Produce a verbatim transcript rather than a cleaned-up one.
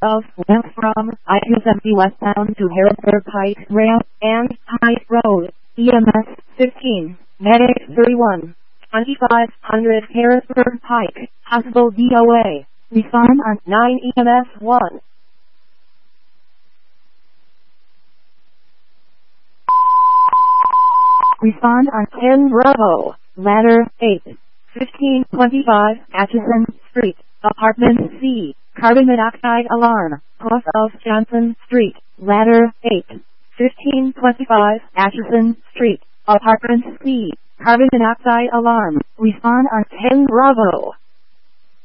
of went from I two seventy westbound to Harrisburg Pike Rail and Pike Road. E M S fifteen, Medic thirty-one, twenty-five hundred Harrisburg Pike, possible D O A. Respond on nine E M S one. Respond on ten Bravo, ladder eight, fifteen twenty-five Atchison Street, apartment C, carbon monoxide alarm, cross of Johnson Street, ladder eight, fifteen twenty-five Atchison Street, apartment C, carbon monoxide alarm. Respond on ten Bravo.